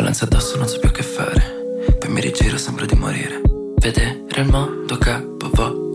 violenza addosso, non so più che fare. Poi mi rigiro, sembra di morire. Vedere il mondo capovolto